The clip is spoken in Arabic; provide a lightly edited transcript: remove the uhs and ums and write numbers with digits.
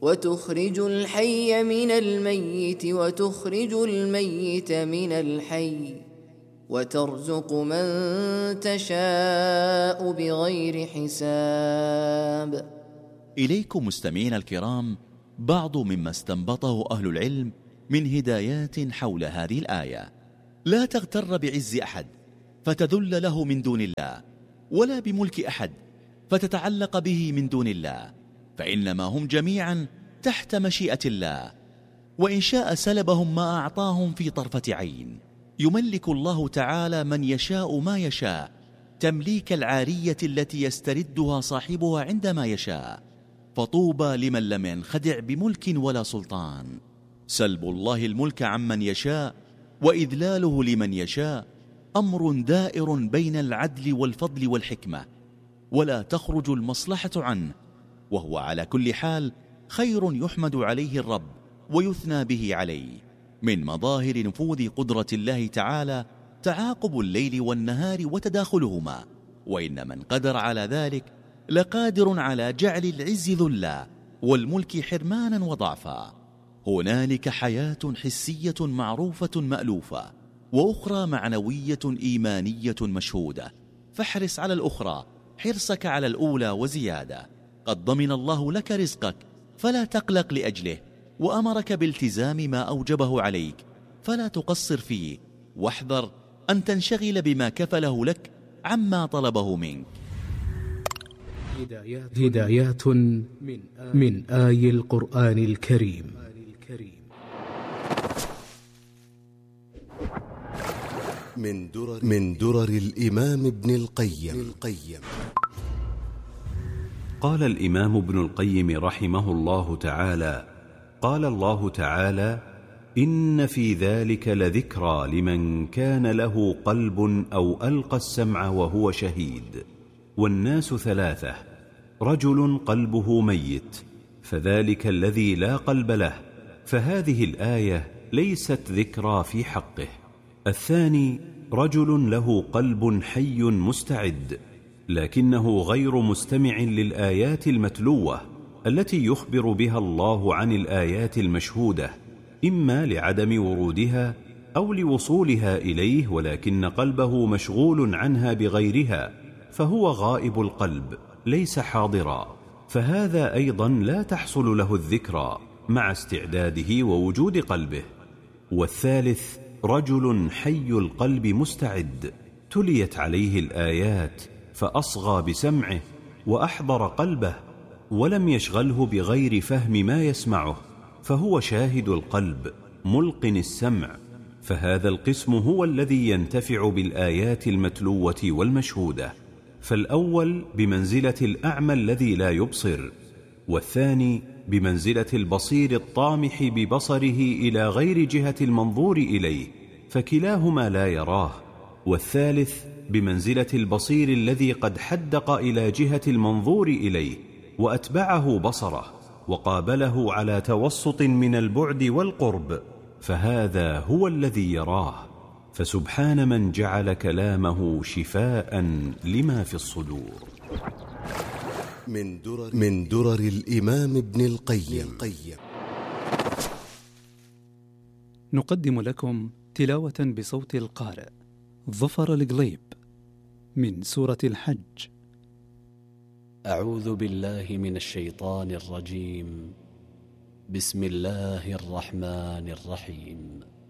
وتخرج الحي من الميت وتخرج الميت من الحي وترزق من تشاء بغير حساب. إليكم مستمعين الكرام بعض مما استنبطه أهل العلم من هدايات حول هذه الآية. لا تغتر بعز أحد فتذل له من دون الله، ولا بملك أحد فتتعلق به من دون الله، فإنما هم جميعا تحت مشيئة الله، وإن شاء سلبهم ما أعطاهم في طرفة عين. يملك الله تعالى من يشاء ما يشاء، تمليك العارية التي يستردها صاحبها عندما يشاء، فطوبى لمن لم ينخدع بملك ولا سلطان. سلب الله الملك عمن يشاء وإذلاله لمن يشاء أمر دائر بين العدل والفضل والحكمة، ولا تخرج المصلحة عنه، وهو على كل حال خير يحمد عليه الرب ويثنى به عليه. من مظاهر نفوذ قدرة الله تعالى تعاقب الليل والنهار وتداخلهما، وإن من قدر على ذلك لقادر على جعل العز ذلا والملك حرمانا وضعفا. هنالك حياة حسية معروفة مألوفة، وأخرى معنوية إيمانية مشهودة، فاحرص على الأخرى حرصك على الأولى وزيادة. قد ضمن الله لك رزقك فلا تقلق لأجله، وأمرك بالتزام ما أوجبه عليك فلا تقصر فيه، واحذر أن تنشغل بما كفله لك عما طلبه منك. هدايات من آي القرآن الكريم. من درر الإمام ابن القيم. قال الإمام ابن القيم رحمه الله تعالى: قال الله تعالى: إن في ذلك لذكرى لمن كان له قلب أو ألقى السمع وهو شهيد. والناس ثلاثة: رجل قلبه ميت فذلك الذي لا قلب له، فهذه الآية ليست ذكرى في حقه. الثاني: رجل له قلب حي مستعد لكنه غير مستمع للآيات المتلوة التي يخبر بها الله عن الآيات المشهودة، إما لعدم ورودها أو لوصولها إليه، ولكن قلبه مشغول عنها بغيرها، فهو غائب القلب ليس حاضرا، فهذا أيضا لا تحصل له الذكرى مع استعداده ووجود قلبه. والثالث: رجل حي القلب مستعد تليت عليه الآيات فأصغى بسمعه وأحضر قلبه ولم يشغله بغير فهم ما يسمعه، فهو شاهد القلب ملقن السمع، فهذا القسم هو الذي ينتفع بالآيات المتلوة والمشهودة. فالأول بمنزلة الأعمى الذي لا يبصر، والثاني بمنزلة البصير الطامح ببصره إلى غير جهة المنظور إليه، فكلاهما لا يراه، والثالث بمنزلة البصير الذي قد حدق إلى جهة المنظور إليه وأتبعه بصره وقابله على توسط من البعد والقرب، فهذا هو الذي يراه. فسبحان من جعل كلامه شفاء لما في الصدور. من درر الإمام ابن القيم. نقدم لكم تلاوة بصوت القارئ ظفر القليب من سورة الحج. أعوذ بالله من الشيطان الرجيم. بسم الله الرحمن الرحيم.